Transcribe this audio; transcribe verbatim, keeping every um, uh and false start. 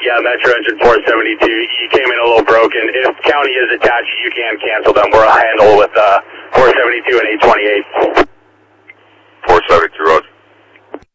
Yeah, Metro engine four seventy-two. You came in a little broken. If county is attached, you can cancel them. We'll handle with uh, four seventy-two and eight twenty-eight.